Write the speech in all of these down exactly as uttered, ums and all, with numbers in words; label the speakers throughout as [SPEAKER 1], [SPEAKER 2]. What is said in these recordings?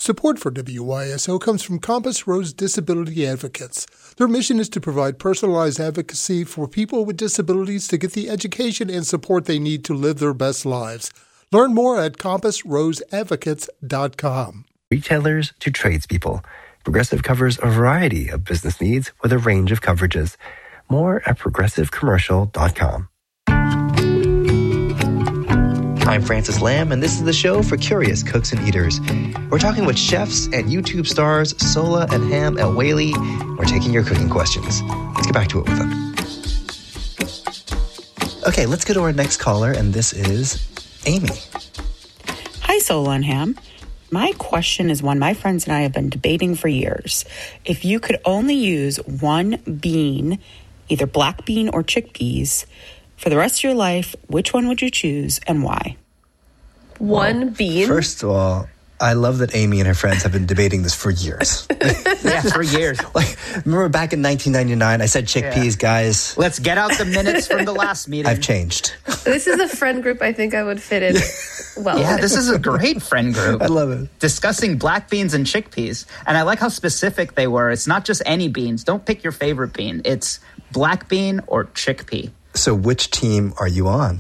[SPEAKER 1] Support for W Y S O comes from Compass Rose Disability Advocates. Their mission is to provide personalized advocacy for people with disabilities to get the education and support they need to live their best lives. Learn more at compass rose advocates dot com.
[SPEAKER 2] Retailers to tradespeople, Progressive covers a variety of business needs with a range of coverages. More at progressive commercial dot com.
[SPEAKER 3] I'm Francis Lamb, and this is the show for curious cooks and eaters. We're talking with chefs and YouTube stars Sola and Ham El Whaley. We're taking your cooking questions. Let's get back to it with them. Okay, let's go to our next caller, and this is Amy.
[SPEAKER 4] Hi, Sola and Ham. My question is one my friends and I have been debating for years. If you could only use one bean, either black bean or chickpeas, for the rest of your life, which one would you choose and why?
[SPEAKER 5] One
[SPEAKER 3] well,
[SPEAKER 5] bean?
[SPEAKER 3] First of all, I love that Amy and her friends have been debating this for years.
[SPEAKER 6] Yeah, for years.
[SPEAKER 3] Like, remember back in nineteen ninety-nine, I said chickpeas, yeah. guys.
[SPEAKER 6] Let's get out the minutes from the last meeting.
[SPEAKER 3] I've changed.
[SPEAKER 5] This is a friend group I think I would fit in well
[SPEAKER 6] Yeah,
[SPEAKER 5] with.
[SPEAKER 6] This is a great friend group.
[SPEAKER 3] I love it.
[SPEAKER 6] Discussing black beans and chickpeas. And I like how specific they were. It's not just any beans. Don't pick your favorite bean. It's black bean or chickpea.
[SPEAKER 3] So which team are you on?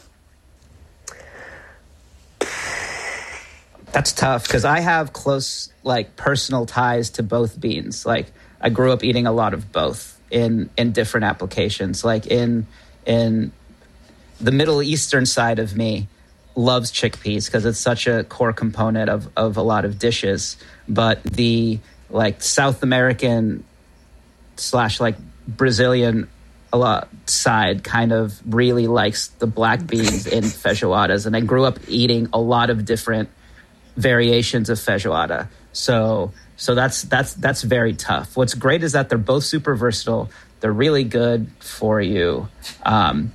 [SPEAKER 6] That's tough because I have close, like, personal ties to both beans. Like, I grew up eating a lot of both in, in different applications. Like, in in the Middle Eastern side of me loves chickpeas because it's such a core component of, of a lot of dishes. But the, like, South American slash, like, Brazilian a lot side kind of really likes the black beans in feijoadas. And I grew up eating a lot of different variations of feijoada. So so that's that's that's very tough. What's great is that they're both super versatile. They're really good for you. Um,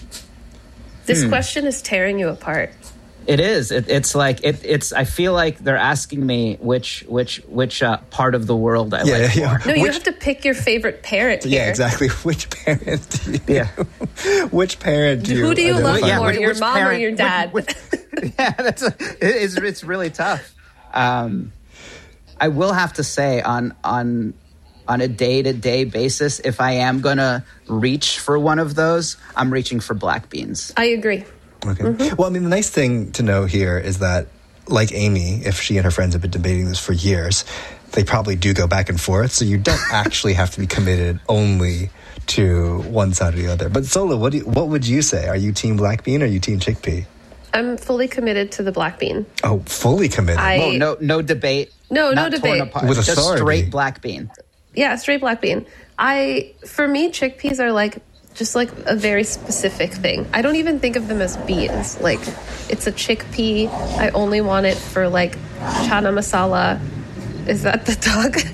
[SPEAKER 5] this
[SPEAKER 6] hmm.
[SPEAKER 5] question is tearing you apart.
[SPEAKER 6] It is. It, it's like it, it's. I feel like they're asking me which which which uh, part of the world I
[SPEAKER 3] yeah,
[SPEAKER 6] like
[SPEAKER 3] yeah.
[SPEAKER 6] more.
[SPEAKER 5] No, you
[SPEAKER 3] which,
[SPEAKER 5] have to pick your favorite parent here.
[SPEAKER 3] Yeah, exactly. Which parent do you?
[SPEAKER 6] Yeah.
[SPEAKER 3] Which parent do you?
[SPEAKER 5] Who do you love
[SPEAKER 6] yeah,
[SPEAKER 5] more,
[SPEAKER 6] which,
[SPEAKER 5] your
[SPEAKER 6] which
[SPEAKER 5] mom
[SPEAKER 6] parent,
[SPEAKER 5] or your dad?
[SPEAKER 6] Which, which, yeah, that's a, it is. It's really tough. Um, I will have to say on on on a day to day basis, if I am gonna reach for one of those, I'm reaching for black beans.
[SPEAKER 5] I agree.
[SPEAKER 3] Okay.
[SPEAKER 5] Mm-hmm.
[SPEAKER 3] Well, I mean, the nice thing to know here is that, like Amy, if she and her friends have been debating this for years, they probably do go back and forth. So you don't actually have to be committed only to one side or the other. But Sola, what do you, what would you say? Are you team black bean or are you team chickpea?
[SPEAKER 5] I'm fully committed to the black bean.
[SPEAKER 3] Oh, fully committed.
[SPEAKER 5] I,
[SPEAKER 6] Whoa, no, no debate.
[SPEAKER 5] No, no
[SPEAKER 6] not
[SPEAKER 5] debate.
[SPEAKER 6] Torn apart.
[SPEAKER 3] With
[SPEAKER 6] Just
[SPEAKER 3] authority.
[SPEAKER 6] straight black bean.
[SPEAKER 5] Yeah, straight black bean. I, for me, chickpeas are like just like a very specific thing. I don't even think of them as beans. Like, it's a chickpea. I only want it for like chana masala. Is that the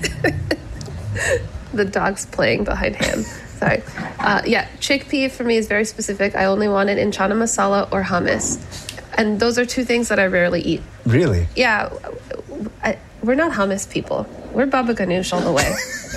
[SPEAKER 5] dog? The dog's playing behind him. Sorry. Uh, yeah, chickpea for me is very specific. I only want it in chana masala or hummus. And those are two things that I rarely eat.
[SPEAKER 3] Really?
[SPEAKER 5] Yeah. I, we're not hummus people. We're baba ganoush all the way.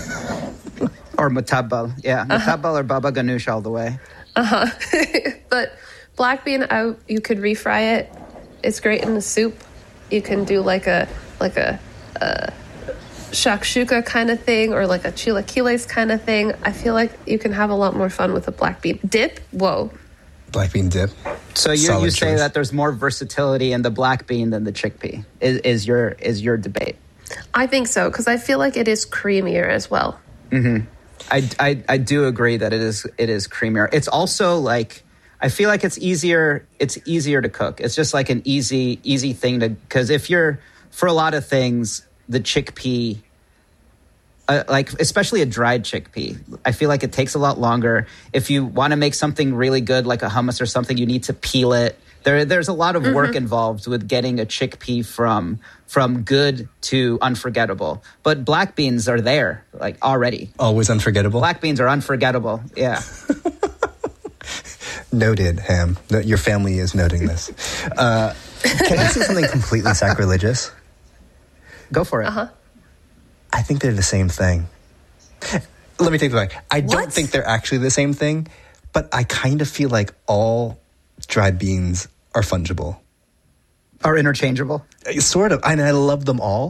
[SPEAKER 6] Or mutabal. Yeah, mutabal uh-huh. or baba ganoush all the way.
[SPEAKER 5] Uh-huh. But black bean, I, you could refry it. It's great in the soup. You can do like a like a, a shakshuka kind of thing or like a chilaquiles kind of thing. I feel like you can have a lot more fun with a black bean. Dip? Whoa.
[SPEAKER 3] Black bean dip.
[SPEAKER 6] So you
[SPEAKER 3] Solid
[SPEAKER 6] you say
[SPEAKER 3] choice.
[SPEAKER 6] that there's more versatility in the black bean than the chickpea is, is your is your debate?
[SPEAKER 5] I think so, because I feel like it is creamier as well.
[SPEAKER 6] Mm-hmm. I, I, I do agree that it is it is creamier. It's also like I feel like it's easier it's easier to cook. It's just like an easy easy thing to because if you're for a lot of things the chickpea uh, like especially a dried chickpea, I feel like it takes a lot longer. If you want to make something really good like a hummus or something, you need to peel it. There, there's a lot of work mm-hmm. involved with getting a chickpea from from good to unforgettable. But black beans are there, like, already.
[SPEAKER 3] Always unforgettable?
[SPEAKER 6] Black beans are unforgettable, yeah.
[SPEAKER 3] Noted, Ham. No, your family is noting this. Uh, can I say something completely sacrilegious?
[SPEAKER 6] Go for it.
[SPEAKER 5] Uh-huh.
[SPEAKER 3] I think they're the same thing. Let me take that back. I
[SPEAKER 5] What?
[SPEAKER 3] don't think they're actually the same thing, but I kind of feel like all dried beans are fungible.
[SPEAKER 6] Are interchangeable?
[SPEAKER 3] Sort of. And I love them all.